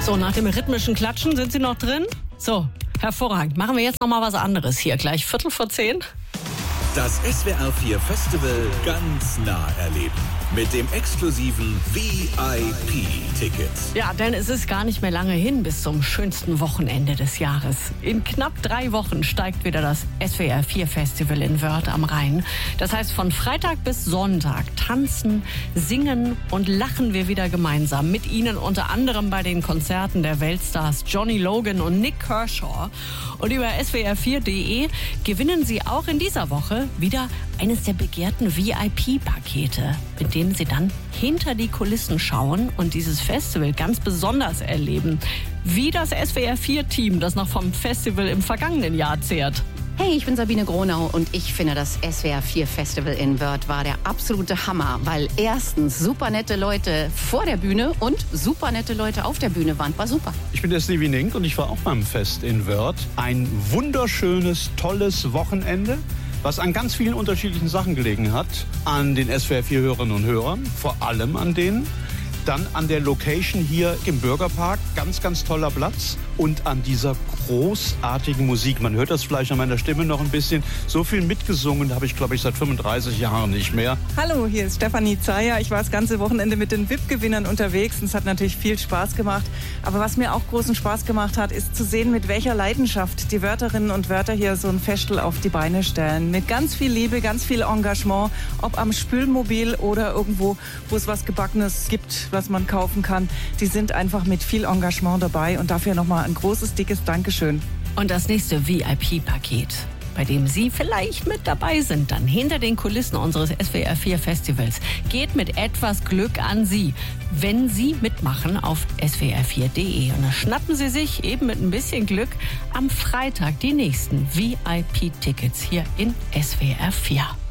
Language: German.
So, nach dem rhythmischen Klatschen sind Sie noch drin? So, hervorragend. Machen wir jetzt noch mal was anderes hier. Gleich 9:45. Das SWR 4 Festival ganz nah erleben. Mit dem exklusiven VIP-Ticket. Ja, denn es ist gar nicht mehr lange hin bis zum schönsten Wochenende des Jahres. In knapp 3 Wochen steigt wieder das SWR 4 Festival in Wörth am Rhein. Das heißt, von Freitag bis Sonntag tanzen, singen und lachen wir wieder gemeinsam. Mit Ihnen unter anderem bei den Konzerten der Weltstars Johnny Logan und Nick Kershaw. Und über swr4.de gewinnen Sie auch in dieser Woche wieder eines der begehrten VIP-Pakete, mit dem Sie dann hinter die Kulissen schauen und dieses Festival ganz besonders erleben. Wie das SWR 4-Team, das noch vom Festival im vergangenen Jahr zehrt. Hey, ich bin Sabine Gronau und ich finde, das SWR 4 Festival in Wörth war der absolute Hammer, weil erstens super nette Leute vor der Bühne und super nette Leute auf der Bühne waren. War super. Ich bin der Stevie Nink und ich war auch beim Fest in Wörth. Ein wunderschönes, tolles Wochenende, was an ganz vielen unterschiedlichen Sachen gelegen hat. An den SWR 4 Hörerinnen und Hörern, vor allem an denen. Dann an der Location hier im Bürgerpark, ganz, ganz toller Platz. Und an dieser großartigen Musik. Man hört das vielleicht an meiner Stimme noch ein bisschen. So viel mitgesungen habe ich, glaube ich, seit 35 Jahren nicht mehr. Hallo, hier ist Stefanie Zeyer. Ich war das ganze Wochenende mit den VIP-Gewinnern unterwegs und es hat natürlich viel Spaß gemacht. Aber was mir auch großen Spaß gemacht hat, ist zu sehen, mit welcher Leidenschaft die Wörtherinnen und Wörther hier so ein Festel auf die Beine stellen. Mit ganz viel Liebe, ganz viel Engagement, ob am Spülmobil oder irgendwo, wo es was Gebackenes gibt, was man kaufen kann. Die sind einfach mit viel Engagement dabei und dafür nochmal ein großes, dickes Dankeschön. Und das nächste VIP-Paket, bei dem Sie vielleicht mit dabei sind, dann hinter den Kulissen unseres SWR 4 Festivals, geht mit etwas Glück an Sie, wenn Sie mitmachen auf swr4.de. Und da schnappen Sie sich eben mit ein bisschen Glück am Freitag die nächsten VIP-Tickets hier in SWR 4.